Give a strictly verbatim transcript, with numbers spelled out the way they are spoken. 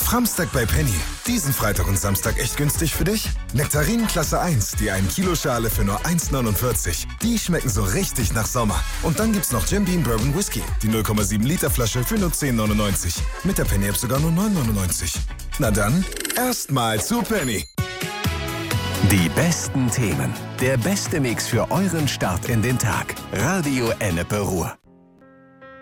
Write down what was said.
Framstag bei Penny. Diesen Freitag und Samstag echt günstig für dich? Nektarinen Klasse eins, die ein Kilo Schale für nur eins neunundvierzig. Die schmecken so richtig nach Sommer. Und dann gibt's noch Jim Beam Bourbon Whisky, die null Komma sieben Liter Flasche für nur zehn neunundneunzig. Mit der Penny-App sogar nur neun neunundneunzig. Na dann, erstmal zu Penny. Die besten Themen, der beste Mix für euren Start in den Tag. Radio Ennepe Ruhr.